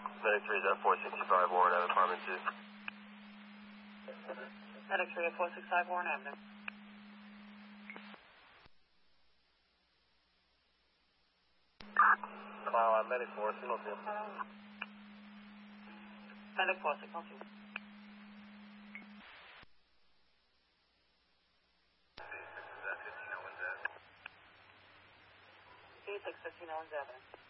Medic 3 is at 465 Warren Avenue, apartment 2. Medic 3 at 465 Warren Avenue. Medic 4, signal 2. Medic 4, signal 2. C6 15 Owens Avenue.